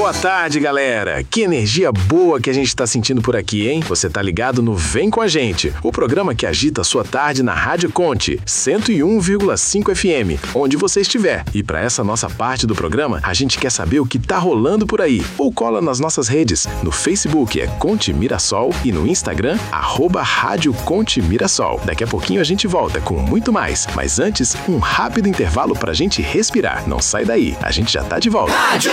Boa tarde, galera! Que energia boa que a gente tá sentindo por aqui, hein? Você tá ligado no Vem Com a Gente, o programa que agita a sua tarde na Rádio Conte, 101,5 FM, onde você estiver. E para essa nossa parte do programa, a gente quer saber o que tá rolando por aí. Ou cola nas nossas redes. No Facebook é Conte Mirassol e no Instagram, @Rádio Conte Mirassol. Daqui a pouquinho a gente volta com muito mais. Mas antes, um rápido intervalo pra gente respirar. Não sai daí, a gente já tá de volta.